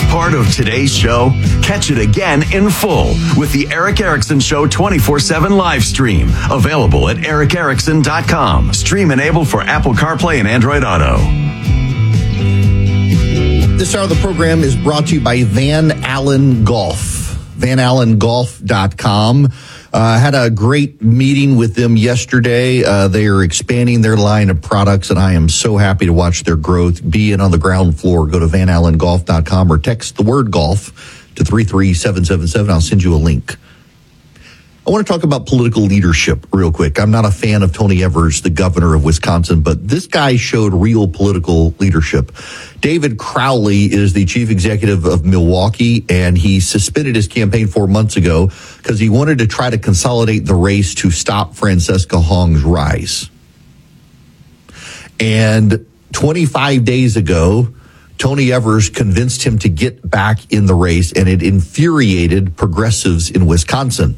part of today's show? Catch it again in full with the Eric Erickson Show 24/7 live stream. Available at ericerickson.com. Stream enabled for Apple CarPlay and Android Auto. This hour of the program is brought to you by Van Allen Golf. VanAllenGolf.com. Had a great meeting with them yesterday. They are expanding their line of products, and I am so happy to watch their growth. Be in on the ground floor. Go to VanAllenGolf.com or text the word golf to 33777. I'll send you a link. I want to talk about political leadership real quick. I'm not a fan of Tony Evers, the governor of Wisconsin, but this guy showed real political leadership. David Crowley is the chief executive of Milwaukee, and he suspended his campaign 4 months ago because he wanted to try to consolidate the race to stop Francesca Hong's rise. And 25 days ago, Tony Evers convinced him to get back in the race, and it infuriated progressives in Wisconsin.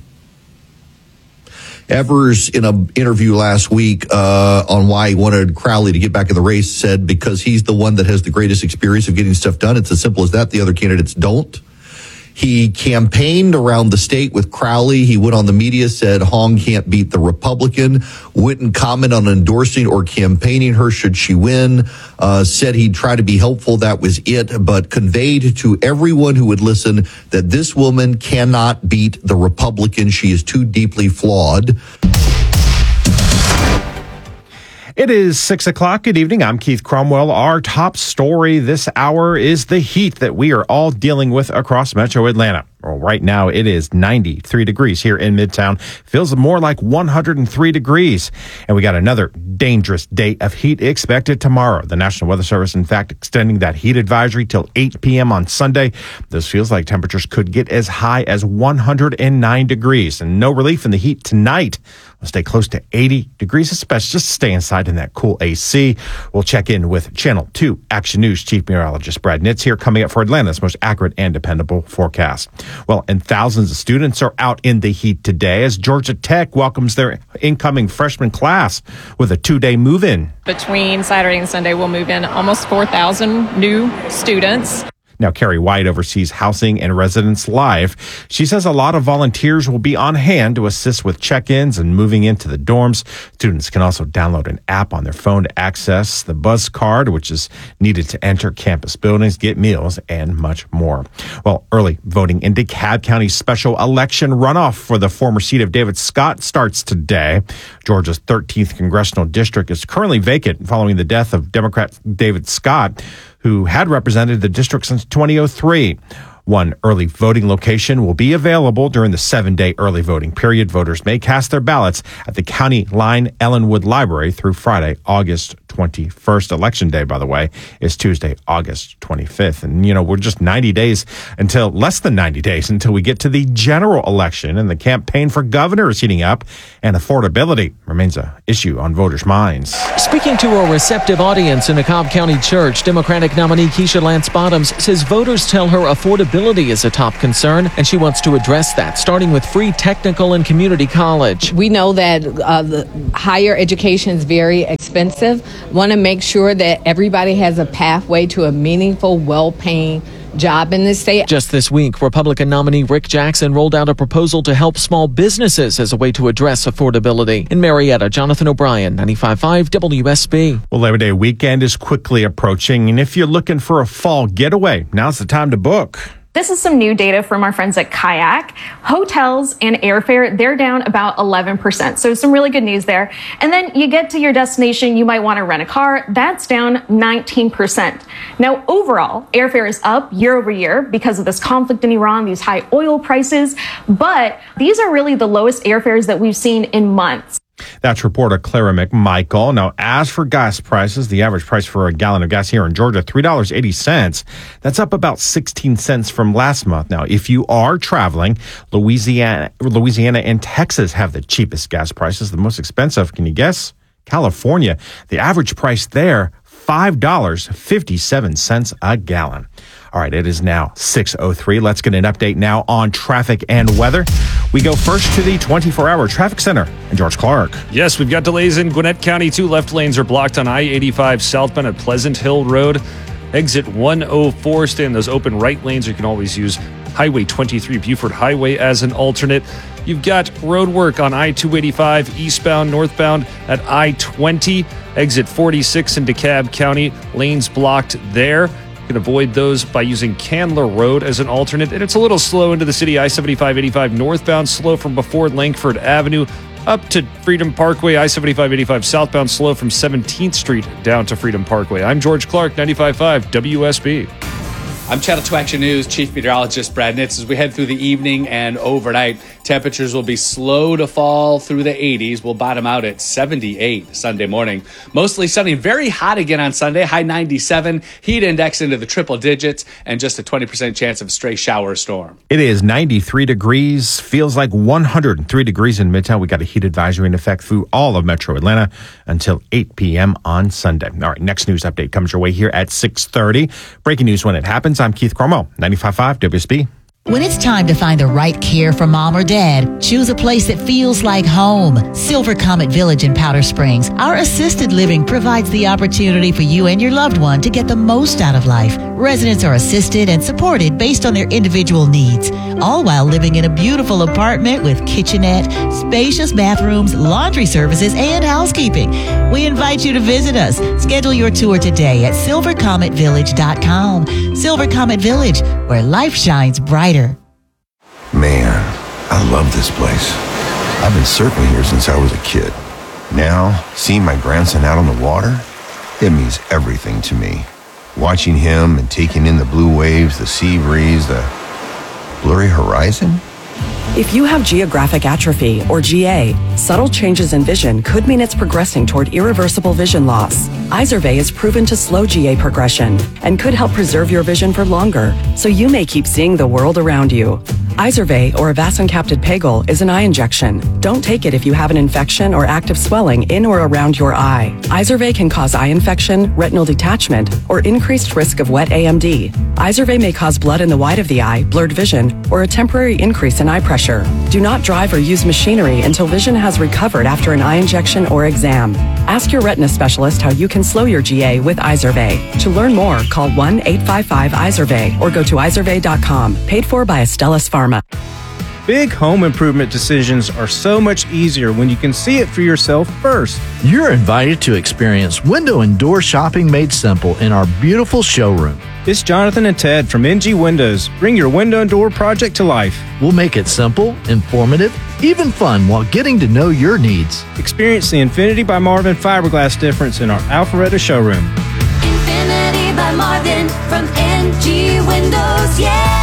Evers, in an interview last week on why he wanted Crowley to get back in the race, said because he's the one that has the greatest experience of getting stuff done. It's as simple as that. The other candidates don't. He campaigned around the state with Crowley. He went on the media, said Hong can't beat the Republican, wouldn't comment on endorsing or campaigning her should she win, said he'd try to be helpful. That was it, but conveyed to everyone who would listen that this woman cannot beat the Republican. She is too deeply flawed. It is 6 o'clock. Good evening. I'm Keith Cromwell. Our top story this hour is the heat that we are all dealing with across Metro Atlanta. Well, right now it is 93 degrees here in Midtown. Feels more like 103 degrees. And we got another dangerous day of heat expected tomorrow. The National Weather Service, in fact, extending that heat advisory till 8 p.m. on Sunday. This feels like temperatures could get as high as 109 degrees. And no relief in the heat tonight. We'll stay close to 80 degrees, especially just stay inside in that cool AC. We'll check in with Channel 2 Action News Chief Meteorologist Brad Nitz here coming up for Atlanta's most accurate and dependable forecast. Well, and thousands of students are out in the heat today as Georgia Tech welcomes their incoming freshman class with a 2-day move-in. Between Saturday and Sunday, we'll move in almost 4,000 new students. Now, Carrie White oversees Housing and Residence Live. She says a lot of volunteers will be on hand to assist with check-ins and moving into the dorms. Students can also download an app on their phone to access the buzz card, which is needed to enter campus buildings, get meals, and much more. Well, early voting in DeKalb County's special election runoff for the former seat of David Scott starts today. Georgia's 13th congressional district is currently vacant following the death of Democrat David Scott, who had represented the district since 2003. One early voting location will be available during the 7-day early voting period. Voters may cast their ballots at the County Line Ellenwood Library through Friday, August 21st. Election day, by the way, is Tuesday, August 25th. And, we're just less than 90 days until we get to the general election, and the campaign for governor is heating up, and affordability remains an issue on voters' minds. Speaking to a receptive audience in a Cobb County church, Democratic nominee Keisha Lance Bottoms says voters tell her affordability is a top concern, and she wants to address that, starting with free technical and community college. We know that the higher education is very expensive. Want to make sure that everybody has a pathway to a meaningful, well-paying job in this state. Just this week, Republican nominee Rick Jackson rolled out a proposal to help small businesses as a way to address affordability. In Marietta, Jonathan O'Brien, 95.5 WSB. Well, Labor Day weekend is quickly approaching, and if you're looking for a fall getaway, now's the time to book. This is some new data from our friends at Kayak. Hotels and airfare, they're down about 11%. So some really good news there. And then you get to your destination, you might want to rent a car. That's down 19%. Now, overall, airfare is up year over year because of this conflict in Iran, these high oil prices. But these are really the lowest airfares that we've seen in months. That's reporter Clara McMichael. Now, as for gas prices, the average price for a gallon of gas here in Georgia, $3.80. That's up about 16 cents from last month. Now, if you are traveling, Louisiana and Texas have the cheapest gas prices. The most expensive, can you guess? California. The average price there, $5.57 a gallon. All right, it is now 6:03. Let's get an update now on traffic and weather. We go first to the 24-hour traffic center and George Clark. Yes, we've got delays in Gwinnett County. 2 left lanes are blocked on I-85 southbound at Pleasant Hill Road. Exit 104, stay in those open right lanes. You can always use Highway 23 Buford Highway as an alternate. You've got road work on I-285 eastbound, northbound at I-20. Exit 46 in DeKalb County, lanes blocked there. You can avoid those by using Candler Road as an alternate. And it's a little slow into the city. I-75-85 northbound, slow from before Langford Avenue up to Freedom Parkway. I-75-85 southbound, slow from 17th Street down to Freedom Parkway. I'm George Clark, 95.5 WSB. I'm Channel 2 Action News Chief Meteorologist Brad Nitz. As we head through the evening and overnight, temperatures will be slow to fall through the 80s. We'll bottom out at 78 Sunday morning. Mostly sunny, very hot again on Sunday, high 97. Heat index into the triple digits, and just a 20% chance of stray shower or storm. It is 93 degrees, feels like 103 degrees in Midtown. We got a heat advisory in effect through all of Metro Atlanta until 8 p.m. on Sunday. All right, next news update comes your way here at 6:30. Breaking news when it happens. I'm Keith Cormo, 95.5 WSB. When it's time to find the right care for mom or dad, choose a place that feels like home. Silver Comet Village in Powder Springs. Our assisted living provides the opportunity for you and your loved one to get the most out of life. Residents are assisted and supported based on their individual needs, all while living in a beautiful apartment with kitchenette, spacious bathrooms, laundry services, and housekeeping. We invite you to visit us. Schedule your tour today at silvercometvillage.com. Silver Comet Village, where life shines brighter. Man, I love this place. I've been surfing here since I was a kid. Now, seeing my grandson out on the water, it means everything to me. Watching him and taking in the blue waves, the sea breeze, the blurry horizon. If you have geographic atrophy, or GA, subtle changes in vision could mean it's progressing toward irreversible vision loss. Izervay is proven to slow GA progression and could help preserve your vision for longer, so you may keep seeing the world around you. Izervay, or avacincaptad pegol, is an eye injection. Don't take it if you have an infection or active swelling in or around your eye. Izervay can cause eye infection, retinal detachment, or increased risk of wet AMD. Izervay may cause blood in the white of the eye, blurred vision, or a temporary increase in eye pressure. Do not drive or use machinery until vision has recovered after an eye injection or exam. Ask your retina specialist how you can slow your GA with Izervay. To learn more, call 1-855-IZERVAY or go to izervay.com. Paid for by Astellas Pharma. Big home improvement decisions are so much easier when you can see it for yourself first. You're invited to experience window and door shopping made simple in our beautiful showroom. It's Jonathan and Ted from NG Windows. Bring your window and door project to life. We'll make it simple, informative, even fun while getting to know your needs. Experience the Infinity by Marvin fiberglass difference in our Alpharetta showroom. Infinity by Marvin from NG Windows, yeah!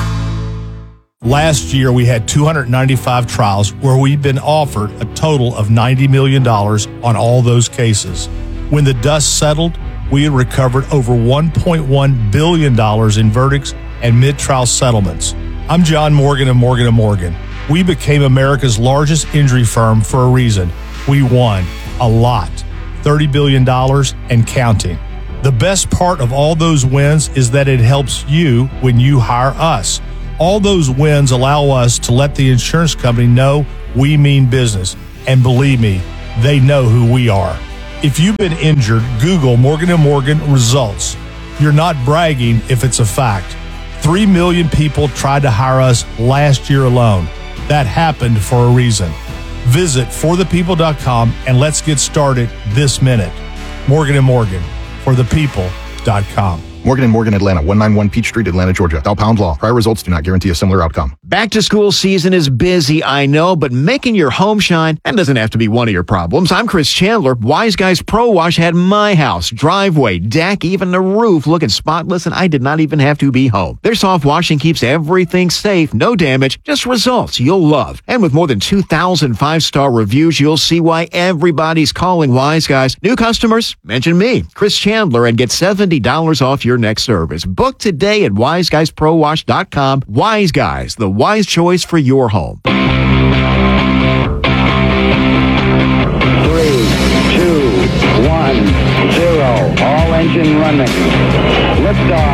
Last year, we had 295 trials where we've been offered a total of $90 million on all those cases. When the dust settled, we had recovered over $1.1 billion in verdicts and mid-trial settlements. I'm John Morgan of Morgan & Morgan. We became America's largest injury firm for a reason. We won a lot, $30 billion and counting. The best part of all those wins is that it helps you when you hire us. All those wins allow us to let the insurance company know we mean business. And believe me, they know who we are. If you've been injured, Google Morgan & Morgan results. You're not bragging if it's a fact. 3 million people tried to hire us last year alone. That happened for a reason. Visit forthepeople.com and let's get started this minute. Morgan & Morgan, forthepeople.com. Morgan & Morgan, Atlanta, 191 Peach Street, Atlanta, Georgia. Dow Pound Law. Prior results do not guarantee a similar outcome. Back to school season is busy, I know, but making your home shine, that doesn't have to be one of your problems. I'm Chris Chandler. Wise Guys Pro Wash had my house, driveway, deck, even the roof looking spotless, and I did not even have to be home. Their soft washing keeps everything safe, no damage, just results you'll love. And with more than 2,000 five-star reviews, you'll see why everybody's calling Wise Guys. New customers, mention me, Chris Chandler, and get $70 off your next service. Book today at wiseguysprowash.com. Wise Guys, the wise choice for your home. 3, 2, 1, 0. All engine running. Liftoff.